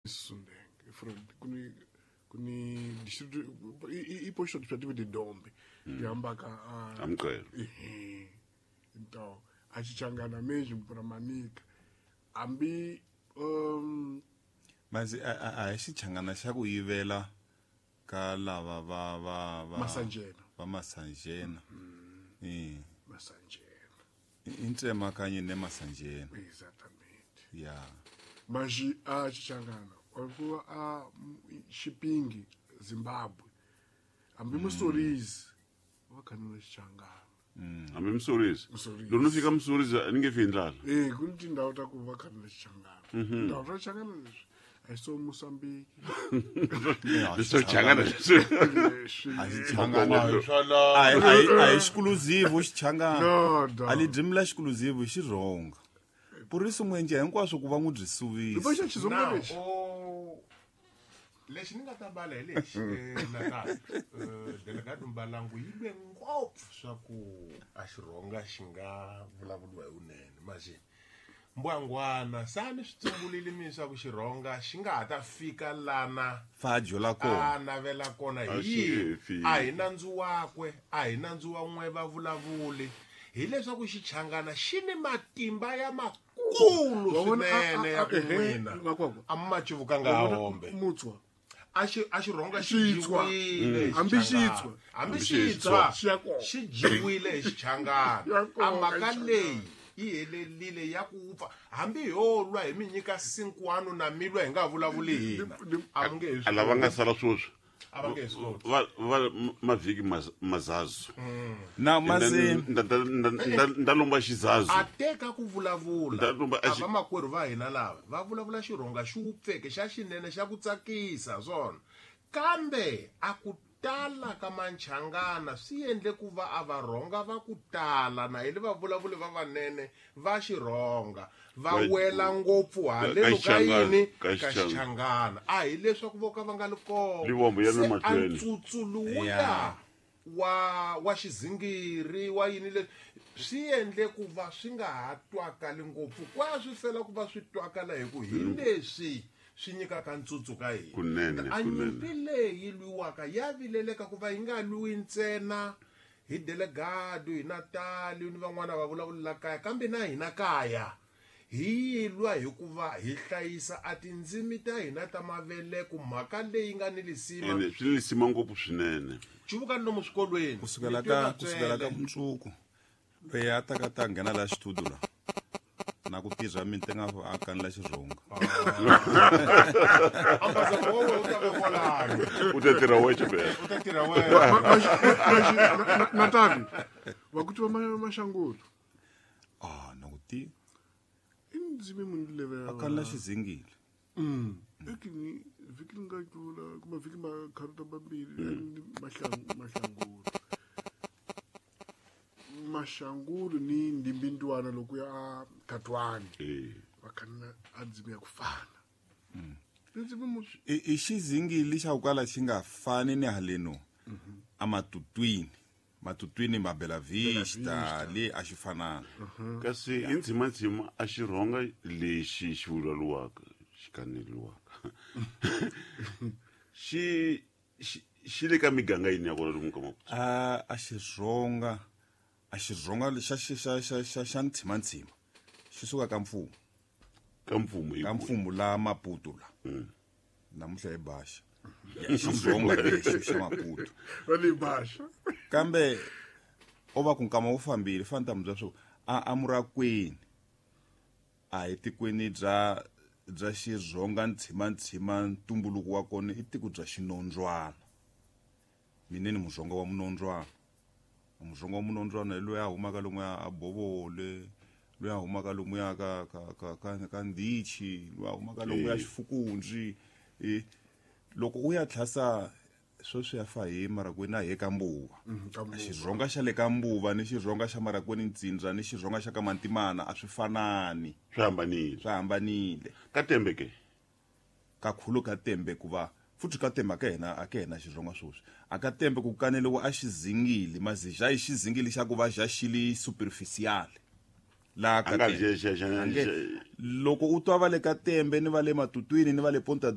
Sundeng kuni district iposho tshatiwe de dombe yamba ka amqela into achichangana meji mpramanika ambi mazi a xichangana xa ku yivela ka lava va masanjena masanjena intsema kanye nemasanjena exactamente ya maji achichangana walikuwa shipingi Zimbabwe ambi stories wakhanela xichangana ambe msorizi lona fika msorizi ningefi ndlala kunti ndawu ta ku vakhanela xichangana ndawu ta xichangana leswi ayiso Mozambique leswo changana a exclusive xichangana ali jimla exclusive xirhonga purisi mwenje hinkwaswo ku va n'wi byi suvisa iposho chizonga lexi lexi ni nga ta bala hi lexi delegate Mbalangu yi lwe ngopfu swa ku a xirhonga xi nga vulavuliwa hi unene mazi mbwangwana sani swi tsumbulile mi swa ku xirhonga xi nga ha ta fika lana fajo la kona a navela kona hi a hi nandzu wakwe a hi nandzu wa n'we va vulavuli hileswaku xichangana xi ni matimba ya makulu swinene ya ku n'wina a machivuka nga hombe mutswa a xirhonga Xitswa. hambi xitswa xi jiwile hi xichangana a mhaka leyi yi helelile ya ku pfa hambi hi holwa hi mi nyika 5 na milwa hi nga vulavuli hina a nge hi alava nga sala swoswi a nge hi swi va mavhiki mazazu na mazi nda lomba xizazu a teka ku vulavula Ndatomba a xi- va makwerhu va hina lava va vulavula xirhonga xi wupfeke xa xinene xa ku tsakisa swona kambe a ku tala ka manchangana swi endle ku va a va rhonga va ku tala na hile va vulavuli va vanene va xirhonga va wela ngopfu halelo ka yini ka ka Xichangana. xichangana a hi leswaku vo ka va nga li Livombo ya le kona mahlweni. ntsutsu luya Yeah. wa xizingiri wa yini leswi swi endle ku va swi nga ha twakali ngopfu kwa swi fela ku va swi twakala hi ku hi leswi swi nyikaka ntsutsu ka hina Kunene, a kunene. nyimpi leyi lwiwaka ya vileleka ku va yi nga lwiwi ntsena hi delegado hi Natali ni van'wana va vulavulila kaya kambe na hina kaya hi lwa hikuva hi hlayisa a tindzimi ta hina ta maveleko mhaka leyi nga ni lisima ene swi lisima ngopfu swinene chuvukani lomu swikolweni kusukela ka mundzuku loyi a ta nghena la xitudio la na ku tirha minte nga a kanela xirhonga u ta tirha wexe phela Natavi vakuti va maxangulu na ku tiva indzimi munhu levela a kanela xizingile ekini vhiki ni nga tlula kuma vhiki makharita mambirhi maxangulu ni ndimbindwana loko ya Katwani va khanela a ndzimi ya ku fana tindzimi i xizingili xa ku kala xi nga fani ni haleno a matutwini ma Bela Vista le a xi fanana kasi hi ndzimandzima a xirhonga lexi xi vulavuriwaka xi kaneliwaka xi le ka miganga yini ya kona lomu ka Maputo a xirhonga xa ntshimantshima xi suka ka mfumo ka mfumo la Maputo la namuntlha hi Basha xirhonga lexi xa Maputo va le Basha kambe o va ku nkama wu fambile fani ta mi bya swo a murakweni a hi tikweni bya xirhonga ntshimantshima ntumbuluko wa kona i tiko bya Xinondzwana mina ni muzhonga wa Munondzwana wa Munondzwana hi loyi a humaka lomuya a Bovole loyi a humaka lomuya ka Ndichi loyi a humaka lomuya Xifukundzhi loko u ya tlhasa sweswi ya fa hi Marakweni a hi ka Mbuva xirhonga xa le ka Mbuva ni xirhonga xa Marakweni Ntsindza ni xirhonga xa ka Mantimana a swi fanani swi hambanile ka Tembe ke ka khulu ka Tembe ku va futhi ka Tembe a ka hina xirhonga sweswi a ka Tembe ku kaneliwa a xizingili mazi xa i xizingili xa ku va xa xili superficial la ka Tembe loko u twa va le ka Tembe ni va le Matutwini ni va le Ponta